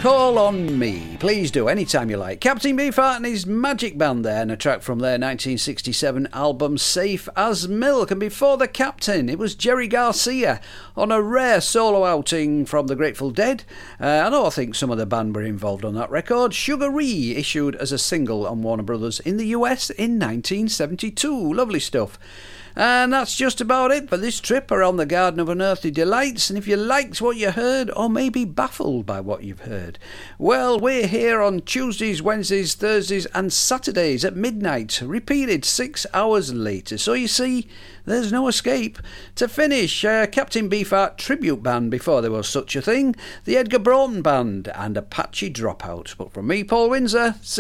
Call on me. Please do, anytime you like. Captain Beefheart and his Magic Band there, and a track from their 1967 album Safe as Milk. And before the Captain, it was Jerry Garcia on a rare solo outing from the Grateful Dead. I think some of the band were involved on that record. Sugaree, issued as a single on Warner Brothers in the US in 1972. Lovely stuff. And that's just about it for this trip around the Garden of Unearthly Delights. And if you liked what you heard, or maybe baffled by what you've heard, well, we're here on Tuesdays, Wednesdays, Thursdays and Saturdays at midnight, repeated 6 hours later. So you see, there's no escape. To finish, Captain Beefheart tribute band before there was such a thing, the Edgar Broughton Band and Apache Dropout. But from me, Paul Windsor,